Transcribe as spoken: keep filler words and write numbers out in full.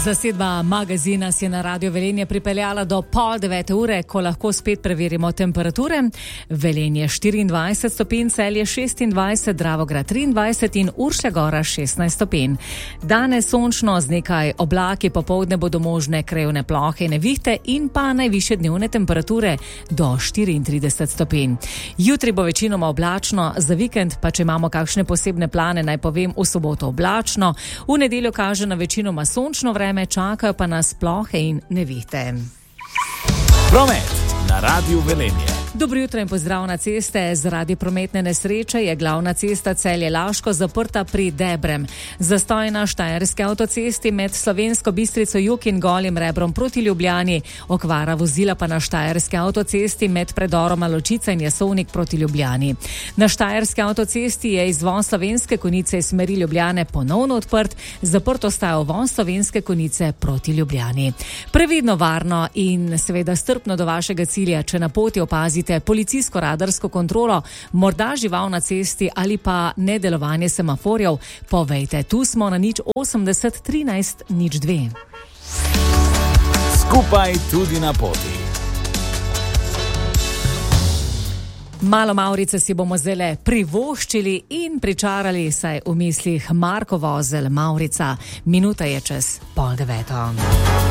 Zasedba magazina si je na Radio Velenje pripeljala do pol devete ure, ko lahko spet preverimo temperature. Velenje štiriindvajset stopinj, Celje šestindvajset, Dravograd triindvajset in Uršlja Gora šestnajst stopinj. Danes sončno z nekaj oblaki, popoldne bodo možne krajevne plohe in nevihte in pa najvišje dnevne temperature do štiriintrideset stopinj. Jutri bo večinoma oblačno, za vikend pa če imamo kakšne posebne plane, naj povem, v soboto oblačno, v nedeljo kaže na večinoma sončno vreme, čakajo pa nas plohe in nevihte. Promet na Radiu Velenje. Dobro jutro in pozdrav na ceste. Zaradi prometne nesreče je glavna cesta Celje-Laško zaprta pri Debrem. Zastoj na štajerski avtocesti med Slovensko Bistrico jug in Golim Rebrom proti Ljubljani, okvara vozila pa na štajerski avtocesti med predoroma Ločica in Jasovnik proti Ljubljani. Na štajerski avtocesti je izvon Slovenske Konjice iz smeri Ljubljane ponovno odprt, zaprt ostaja uvon Slovenske Konjice proti Ljubljani. Previdno, varno in seveda strpno do vašega cilja, če na poti opazite policijsko-radarsko kontrolo, morda žival na cesti ali pa nedelovanje semaforjev, povejte, tu smo na nič osemdeset trinajst nič dve. Skupaj tudi na poti. Malo Mavrice si bomo zdaj privoščili in pričarali, saj v mislih Marko Vozelj, Mavrica. Minuta je čez pol deveto.